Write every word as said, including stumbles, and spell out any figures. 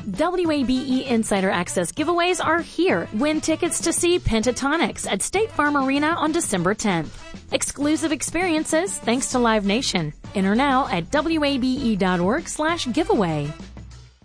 W A B E Insider Access giveaways are here. Win tickets to see Pentatonics at State Farm Arena on December tenth. Exclusive experiences thanks to Live Nation. Enter now at W A B E dot org slash giveaway.